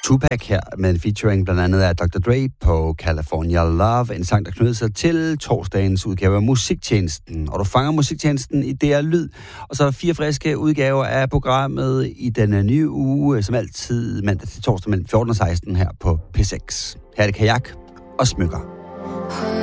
Tupac her med en featuring blandt andet af Dr. Dre på California Love, en sang, der knyder sig til torsdagens udgave af Musiktjenesten. Og du fanger Musiktjenesten i DR Lyd, og så er der 4 friske udgaver af programmet i denne nye uge, som altid mandag til torsdag mellem 14 og 16 her på P6. Her er det Kajak og Smykker.